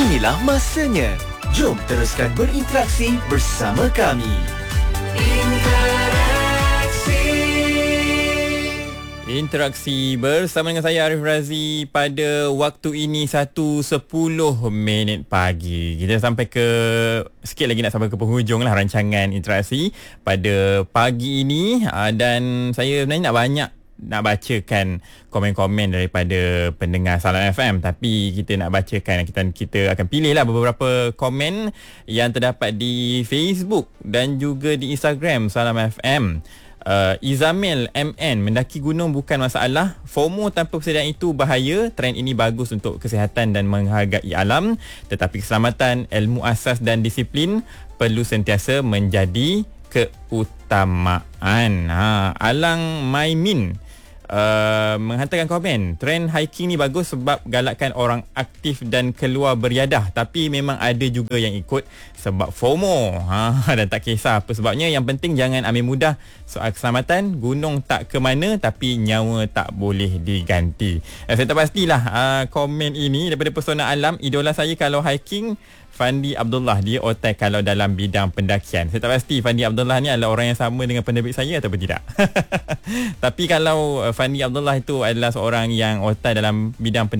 Inilah masanya. Jom teruskan berinteraksi bersama kami. Interaksi bersama dengan saya Arif Razi pada waktu ini 1.10 pagi. Kita sampai ke sikit lagi nak sampai ke penghujung lah rancangan interaksi pada pagi ini, dan saya sebenarnya nak bacakan komen-komen daripada pendengar Salam FM, tapi kita nak bacakan, kita akan pilih lah beberapa komen yang terdapat di Facebook dan juga di Instagram Salam FM. Izamil MN, mendaki gunung bukan masalah, FOMO tanpa persediaan itu bahaya. Trend ini bagus untuk kesihatan dan menghargai alam, tetapi keselamatan, ilmu asas dan disiplin perlu sentiasa menjadi keutamaan. Alang Maimin menghantarkan komen, trend hiking ni bagus sebab galakkan orang aktif dan keluar beriadah, tapi memang ada juga yang ikut sebab FOMO. Dan tak kisah apa sebabnya, yang penting jangan ambil mudah soal keselamatan. Gunung tak ke mana, tapi nyawa tak boleh diganti. Saya tak pastilah komen ini daripada pesona alam. Idola saya kalau hiking Fandi Abdullah, dia otai kalau dalam bidang pendakian. Saya tak pasti Fandi Abdullah ni adalah orang yang sama dengan penerbit saya ataupun tidak. Tapi kalau Fandi Abdullah itu adalah seorang yang otai dalam bidang pendakian,